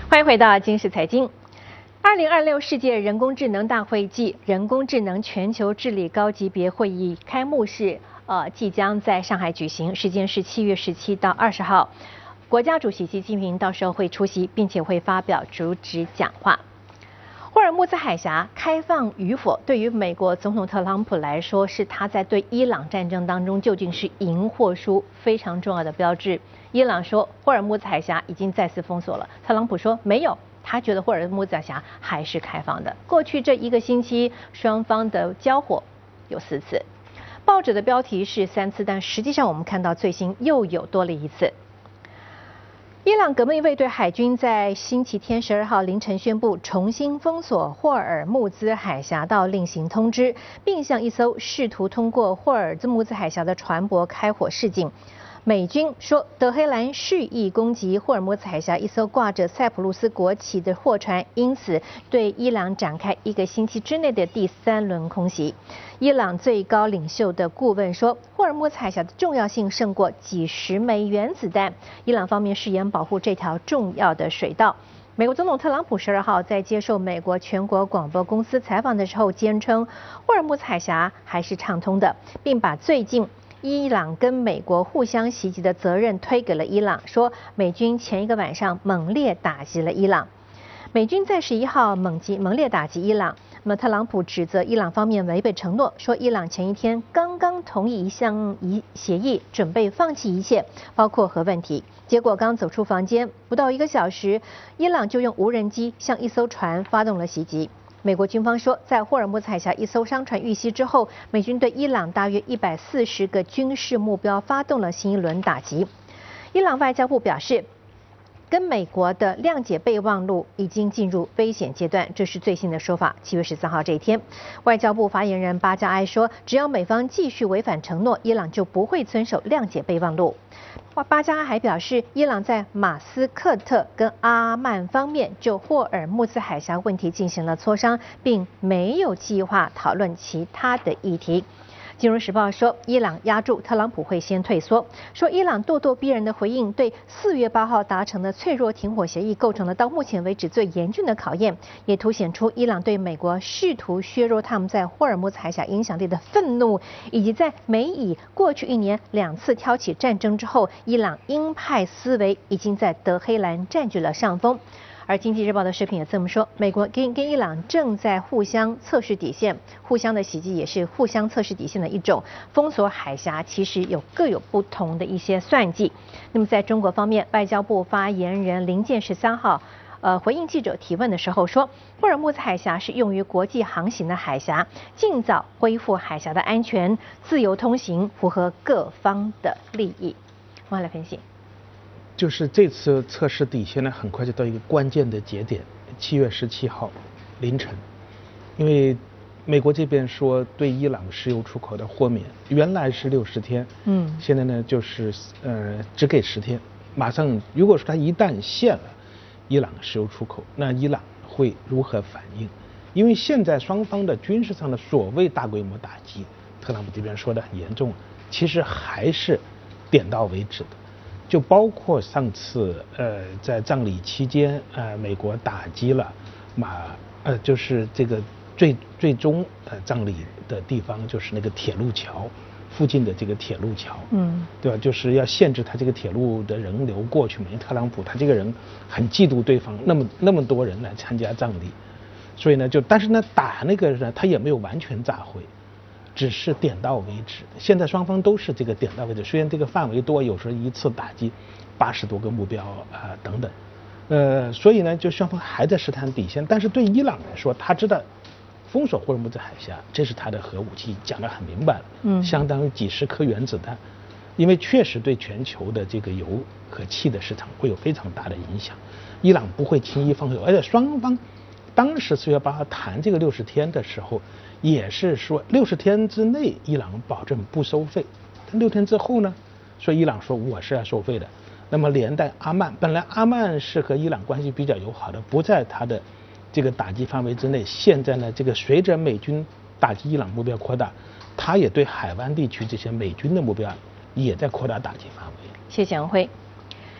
欢迎回到今时财经。2026世界人工智能大会暨人工智能全球治理高级别会议开幕式，即将在上海举行，时间是7月17到20号。国家主席习近平到时候会出席，并且会发表主旨讲话。霍尔木兹海峡开放与否，对于美国总统特朗普来说，是他在对伊朗战争当中究竟是赢或输非常重要的标志。伊朗说霍尔木兹海峡已经再次封锁了，特朗普说没有，他觉得霍尔木兹海峡还是开放的。过去这一个星期，双方的交火有4次，报纸的标题是3次，但实际上我们看到最新又有多了1次。伊朗革命卫队海军在星期天12号凌晨宣布重新封锁霍尔木兹海峡道另行通知，并向一艘试图通过霍尔木兹海峡的船舶开火示警。美军说，德黑兰蓄意攻击霍尔木兹海峡一艘挂着塞浦路斯国旗的货船，因此对伊朗展开1个星期之内的第3轮空袭。伊朗最高领袖的顾问说，霍尔木兹海峡的重要性胜过几十枚原子弹。伊朗方面誓言保护这条重要的水道。美国总统特朗普12号在接受美国全国广播公司采访的时候，坚称霍尔木兹海峡还是畅通的，并把最近伊朗跟美国互相袭击的责任推给了伊朗，说美军前一个晚上猛烈打击了伊朗。美军在11号猛烈打击伊朗，那么特朗普指责伊朗方面违背承诺，说伊朗前一天刚刚同意一项协议，准备放弃一切，包括核问题。结果刚走出房间，不到1个小时，伊朗就用无人机向一艘船发动了袭击。美国军方说，在霍尔木兹海峡一艘商船遇袭之后，美军对伊朗大约140个军事目标发动了新一轮打击。伊朗外交部表示，跟美国的谅解备忘录已经进入危险阶段，这是最新的说法。7月13号这一天，外交部发言人巴加埃说，只要美方继续违反承诺，伊朗就不会遵守谅解备忘录。巴加埃还表示，伊朗在马斯克特跟阿曼方面就霍尔木兹海峡问题进行了磋商，并没有计划讨论其他的议题。金融时报说，伊朗压住特朗普会先退缩，说伊朗咄咄逼人的回应对4月8号达成的脆弱停火协议构成了到目前为止最严峻的考验，也凸显出伊朗对美国试图削弱他们在霍尔木兹海峡影响力的愤怒，以及在美以过去1年2次挑起战争之后，伊朗鹰派思维已经在德黑兰占据了上风。而经济日报的视频也这么说，美国跟伊朗正在互相测试底线，互相的袭击也是互相测试底线的一种。封锁海峡其实各有不同的一些算计。那么在中国方面，外交部发言人林健13号回应记者提问的时候说，霍尔木兹海峡是用于国际航行的海峡，尽早恢复海峡的安全、自由通行，符合各方的利益。我们来分析。 就是这次测试底线呢，很快就到一个关键的节点，7月17号凌晨，因为美国这边说对伊朗石油出口的豁免原来是60天，现在呢就是只给10天，马上如果说它一旦限了伊朗石油出口，那伊朗会如何反应？因为现在双方的军事上的所谓大规模打击，特朗普这边说的很严重，其实还是点到为止的。就包括上次在葬礼期间美国打击了就是这个最终葬礼的地方，就是那个铁路桥附近的这个铁路桥，对吧？就是要限制他这个铁路的人流过去嘛。因为特朗普他这个人很嫉妒对方那么多人来参加葬礼，所以呢但是呢打那个呢他也没有完全炸毁，只是点到为止。现在双方都是这个点到为止，虽然这个范围多，有时候一次打击80多个目标等等，所以呢就双方还在试探底线。但是对伊朗来说，他知道封锁霍尔木兹海峡，这是他的核武器，讲得很明白了，相当于几10颗原子弹，因为确实对全球的这个油和气的市场会有非常大的影响。伊朗不会轻易放手，而且双方当时4月8号谈这个60天的时候，也是说60天之内伊朗保证不收费，但6天之后呢，说伊朗说我是要收费的。那么连带阿曼，本来阿曼是和伊朗关系比较友好的，不在他的这个打击范围之内。现在呢，这个随着美军打击伊朗目标扩大，他也对海湾地区这些美军的目标也在扩大打击范围。 谢谢杨辉。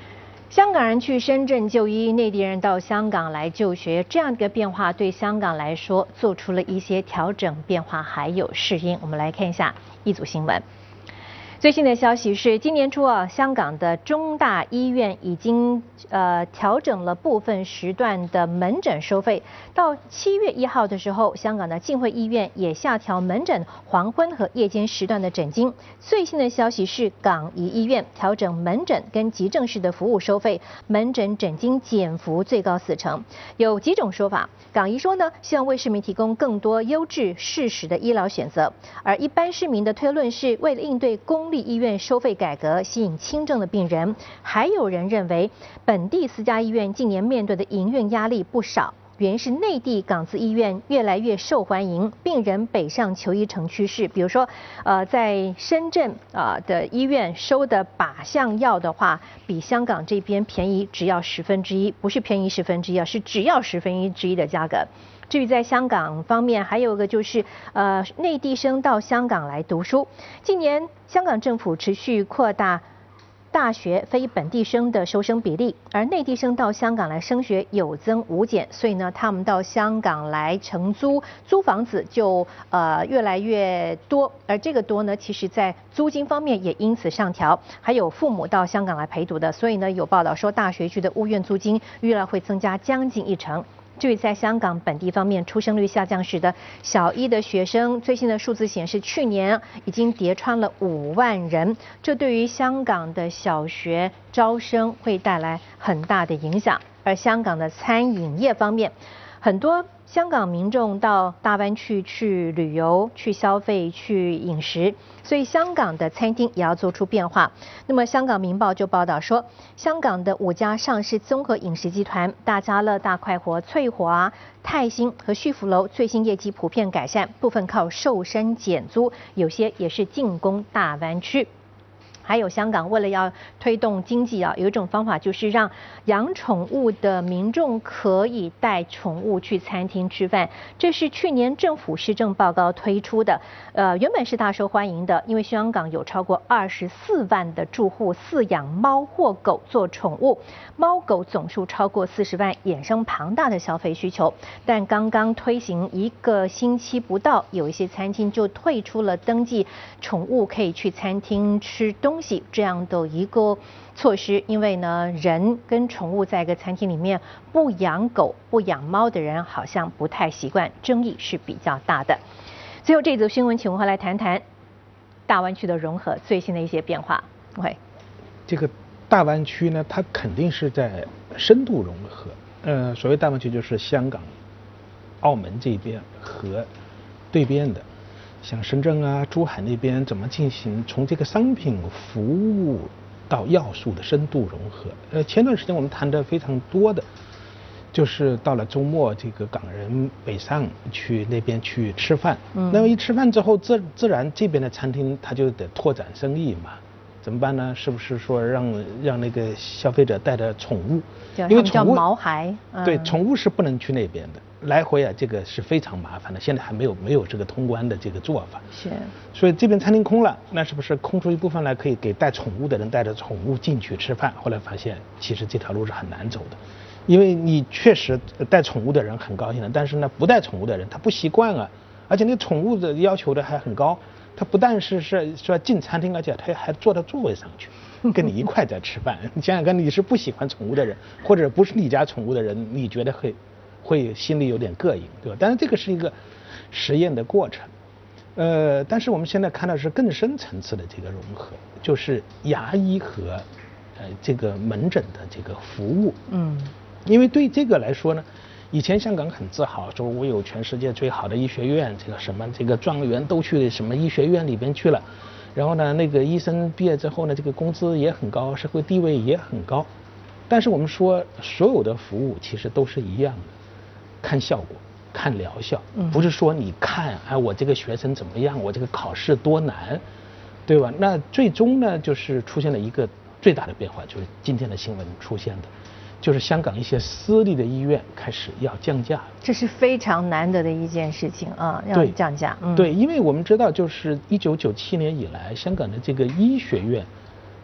香港人去深圳就医，内地人到香港来就学，这样的一个变化对香港来说做出了一些调整、变化还有适应。我们来看一下一组新闻。最新的消息是，今年初香港的中大医院已经调整了部分时段的门诊收费。到7月1号的时候，香港的浸会医院也下调门诊黄昏和夜间时段的诊金。最新的消息是，港怡医院调整门诊跟急症室的服务收费，门诊诊金减幅最高40%。有几种说法，港怡说呢，希望为市民提供更多优质适时的医疗选择，而一般市民的推论是为了应对公立医院收费改革，吸引轻症的病人。还有人认为，本地私家医院近年面对的营运压力不少，原因是内地港资医院越来越受欢迎，病人北上求医成趋势。比如说，在深圳的医院收的靶向药的话，比香港这边便宜只要1/10，不是便宜1/10，是只要1/10的价格。至于在香港方面，还有一个就是内地生到香港来读书。近年香港政府持续扩大大学非本地生的收生比例，而内地生到香港来升学有增无减，所以呢，他们到香港来承租房子就越来越多，而这个多呢，其实在租金方面也因此上调。还有父母到香港来陪读的，所以呢，有报道说大学区的屋苑租金预料会增加将近1成。至于在香港本地方面，出生率下降时的小一的学生，最新的数字显示，去年已经跌穿了5万人，这对于香港的小学招生会带来很大的影响。而香港的餐饮业方面，很多香港民众到大湾区去旅游、去消费、去饮食，所以香港的餐厅也要做出变化。那么，香港明报就报道说，香港的5家上市综合饮食集团大家乐、大快活、翠华、泰兴和旭福楼最新业绩普遍改善，部分靠瘦身减租，有些也是进攻大湾区。还有香港为了要推动经济有一种方法就是让养宠物的民众可以带宠物去餐厅吃饭，这是去年政府施政报告推出的。原本是大受欢迎的，因为香港有超过24万的住户饲养猫或狗做宠物，猫狗总数超过40万，衍生庞大的消费需求。但刚刚推行1个星期不到，有一些餐厅就退出了登记宠物可以去餐厅吃东西这样的一个措施，因为呢，人跟宠物在一个餐厅里面不养狗不养猫的人好像不太习惯，争议是比较大的。最后这组新闻，请我们来谈谈大湾区的融合最新的一些变化。 这个大湾区呢，它肯定是在深度融合。所谓大湾区就是香港、澳门这边和对边的。像深圳啊、珠海那边怎么进行从这个商品、服务到要素的深度融合？前段时间我们谈的非常多的，就是到了周末，这个港人北上去那边去吃饭。那么一吃饭之后，自然这边的餐厅他就得拓展生意嘛。怎么办呢？是不是说让那个消费者带着宠物？因为宠物叫毛孩。 对，宠物是不能去那边的。来回这个是非常麻烦的，现在还没有这个通关的这个做法。 是。 所以这边餐厅空了，那是不是空出一部分来，可以给带宠物的人带着宠物进去吃饭？后来发现，其实这条路是很难走的，因为你确实带宠物的人很高兴的，但是呢，不带宠物的人他不习惯啊，而且那宠物的要求的还很高，他不但是说进餐厅，而且他还坐到座位上去。跟你一块在吃饭，你想想看，你是不喜欢宠物的人，或者不是你家宠物的人，你觉得会心里有点膈应，对吧？但是这个是一个实验的过程，但是我们现在看到是更深层次的这个融合，就是牙医和这个门诊的这个服务。因为对这个来说呢，以前香港很自豪，说我有全世界最好的医学院，这个什么这个状元都去什么医学院里边去了，然后呢，那个医生毕业之后呢，这个工资也很高，社会地位也很高。但是我们说，所有的服务其实都是一样的。看效果，看疗效，不是说你看我这个学生怎么样，我这个考试多难，对吧？那最终呢，就是出现了一个最大的变化，就是今天的新闻出现的，就是香港一些私立的医院开始要降价， 这是非常难得的一件事情啊，要降价。 对，因为我们知道，就是1997年以来，香港的这个医学院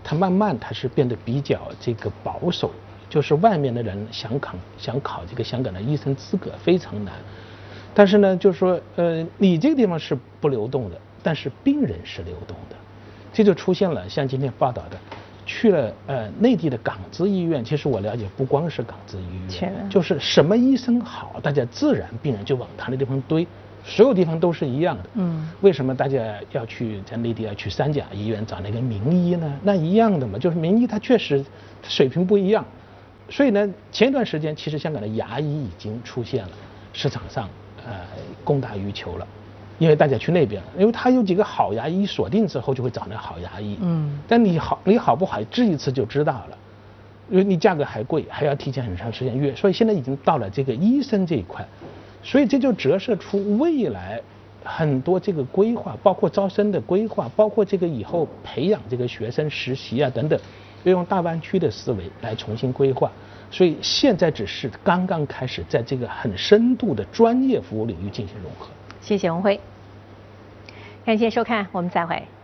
它慢慢它是变得比较这个保守，就是外面的人想考这个香港的医生资格非常难。但是呢，就是说，你这个地方是不流动的，但是病人是流动的，这就出现了像今天报道的，去了内地的港资医院。其实我了解，不光是港资医院，就是什么医生好，大家自然病人就往他那地方堆。所有地方都是一样的。为什么大家要去在内地要去三甲医院找那个名医呢？那一样的嘛，就是名医他确实水平不一样。所以呢，前一段时间其实香港的牙医已经出现了市场上供大于求了，因为大家去那边，因为他有几个好牙医锁定之后就会找那好牙医。但你好不好治一次就知道了，因为你价格还贵，还要提前很长时间约，所以现在已经到了这个医生这一块。所以这就折射出未来很多这个规划，包括招生的规划，包括这个以后培养这个学生实习啊等等，要用大湾区的思维来重新规划。所以现在只是刚刚开始，在这个很深度的专业服务领域进行融合。 谢谢文辉，感谢收看，我们再会。